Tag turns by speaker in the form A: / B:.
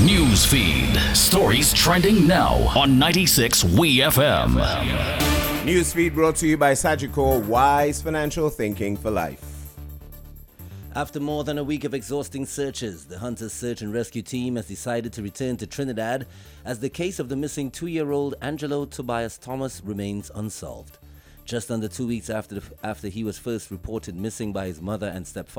A: Newsfeed. Stories trending now on 96 WeFM.
B: Newsfeed brought to you by Sagicor, wise financial thinking for life.
C: After more than a week of exhausting searches, the Hunters Search and Rescue Team has decided to return to Trinidad as the case of the missing 2-year-old Angelo Tobias Thomas remains unsolved. Just under 2 weeks after he was first reported missing by his mother and stepfather,